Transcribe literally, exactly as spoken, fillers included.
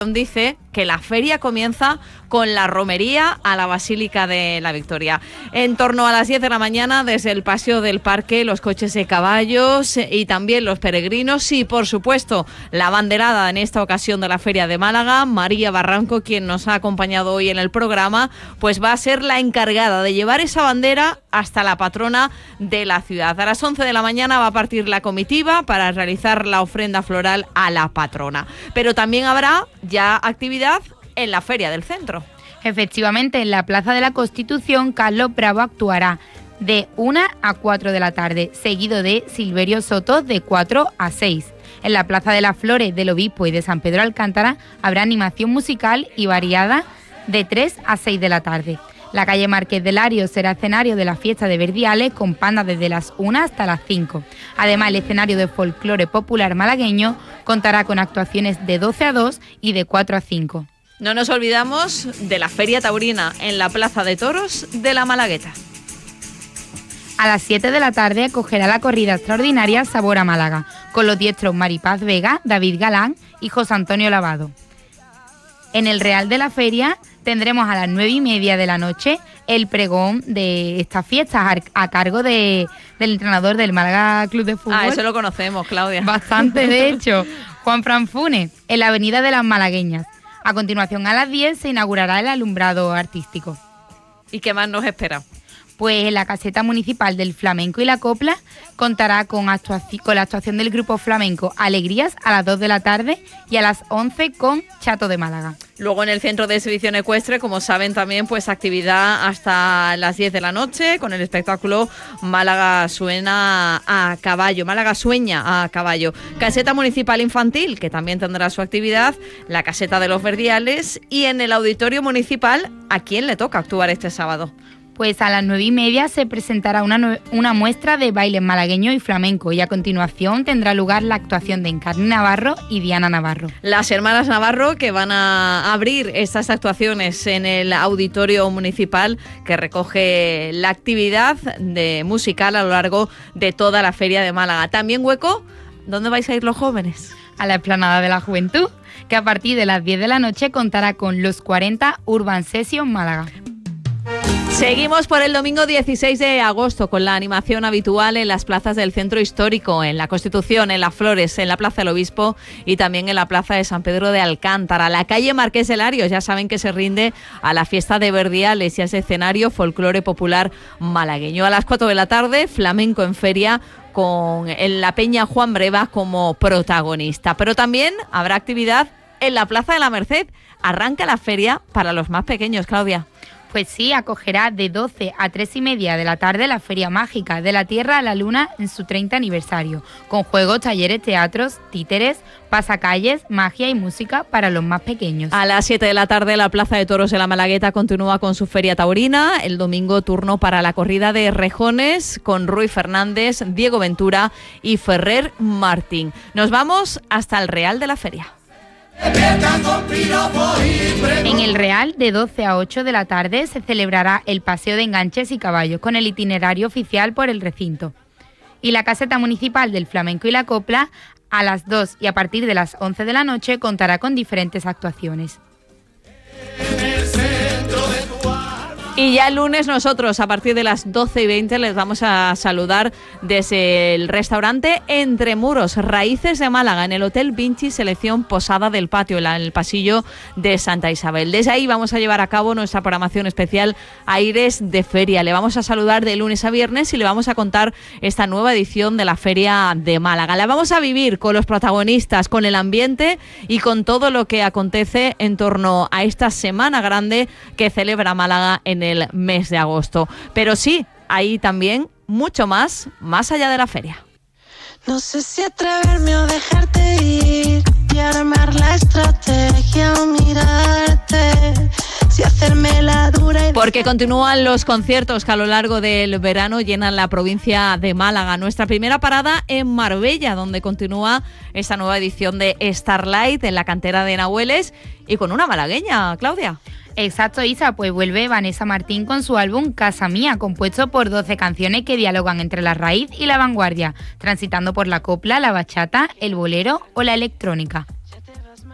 dice que la feria comienza con la romería a la Basílica de la Victoria. En torno a las diez de la mañana, desde el paseo del parque, los coches de caballos y también los peregrinos y, por supuesto, la banderada en esta ocasión de la Feria de Málaga, María Barranco, quien nos ha acompañado hoy en el programa, pues va a ser la encargada de llevar esa bandera hasta la patrona de la ciudad. A las once de la mañana va a partir la comitiva para realizar la ofrenda floral a la patrona. Pero también habrá ya actividad en la Feria del Centro. Efectivamente, en la Plaza de la Constitución, Carlos Bravo actuará de una a cuatro de la tarde, seguido de Silverio Soto de cuatro a seis. En la Plaza de las Flores del Obispo y de San Pedro Alcántara habrá animación musical y variada de tres a seis de la tarde. La calle Marqués de Lario será escenario de la fiesta de Verdiales con panda desde las una hasta las cinco. Además, el escenario de folclore popular malagueño contará con actuaciones de doce a dos y de cuatro a cinco. No nos olvidamos de la Feria Taurina en la Plaza de Toros de la Malagueta. A las siete de la tarde acogerá la corrida extraordinaria Sabor a Málaga, con los diestros Maripaz Vega, David Galán y José Antonio Lavado. En el Real de la Feria tendremos a las nueve y media de la noche el pregón de estas fiestas a cargo de, del entrenador del Málaga Club de Fútbol. Ah, eso lo conocemos, Claudia. Bastante, de hecho, Juan Fran Funes, en la Avenida de las Malagueñas. A continuación, a las diez, se inaugurará el alumbrado artístico. ¿Y qué más nos espera? Pues en la caseta municipal del Flamenco y la Copla contará con, actuaci- con la actuación del grupo flamenco Alegrías a las dos de la tarde y a las once con Chato de Málaga. Luego en el Centro de Exhibición Ecuestre, como saben también, pues actividad hasta las diez de la noche con el espectáculo Málaga suena a caballo, Málaga sueña a caballo. Caseta municipal infantil, que también tendrá su actividad, la caseta de los Verdiales, y en el auditorio municipal, ¿a quién le toca actuar este sábado? Pues a las nueve y media se presentará una, nue- una muestra de bailes malagueño y flamenco, y a continuación tendrá lugar la actuación de Encarni Navarro y Diana Navarro. Las hermanas Navarro, que van a abrir estas actuaciones en el auditorio municipal, que recoge la actividad de musical a lo largo de toda la Feria de Málaga. También hueco, ¿dónde vais a ir los jóvenes? A la Explanada de la Juventud, que a partir de las diez de la noche contará con los cuarenta Urban Session Málaga. Seguimos por el domingo dieciséis de agosto con la animación habitual en las plazas del Centro Histórico, en la Constitución, en las Flores, en la Plaza del Obispo y también en la Plaza de San Pedro de Alcántara. La calle Marqués de Lario, ya saben que se rinde a la fiesta de Verdiales y a ese escenario folclore popular malagueño. A las cuatro de la tarde, flamenco en feria, con en la Peña Juan Breva como protagonista. Pero también habrá actividad en la Plaza de la Merced. Arranca la feria para los más pequeños, Claudia. Pues sí, acogerá de doce a tres y media de la tarde la Feria Mágica de la Tierra a la Luna en su treinta aniversario, con juegos, talleres, teatros, títeres, pasacalles, magia y música para los más pequeños. A las siete de la tarde la Plaza de Toros de la Malagueta continúa con su Feria Taurina. El domingo turno para la corrida de rejones con Rui Fernández, Diego Ventura y Ferrer Martín. Nos vamos hasta el Real de la Feria. En el Real, de doce a ocho de la tarde, se celebrará el paseo de enganches y caballos con el itinerario oficial por el recinto. Y la caseta municipal del Flamenco y la Copla, a las dos y a partir de las once de la noche, contará con diferentes actuaciones. Y ya el lunes nosotros a partir de las doce y veinte les vamos a saludar desde el restaurante Entre Muros, Raíces de Málaga, en el Hotel Vinci Selección Posada del Patio, en el pasillo de Santa Isabel. Desde ahí vamos a llevar a cabo nuestra programación especial Aires de Feria. Le vamos a saludar de lunes a viernes y le vamos a contar esta nueva edición de la Feria de Málaga. La vamos a vivir con los protagonistas, con el ambiente y con todo lo que acontece en torno a esta semana grande que celebra Málaga en el mes de agosto. Pero sí, hay también mucho más, más allá de la feria. No sé si atreverme o dejarte ir y armar la estrategia o mirarte, si hacerme la dura y... Porque continúan los conciertos que a lo largo del verano llenan la provincia de Málaga. Nuestra primera parada en Marbella, donde continúa esta nueva edición de Starlight en la cantera de Nahueles y con una malagueña, Claudia. Exacto, Isa, pues vuelve Vanessa Martín con su álbum Casa Mía, compuesto por doce canciones que dialogan entre la raíz y la vanguardia, transitando por la copla, la bachata, el bolero o la electrónica.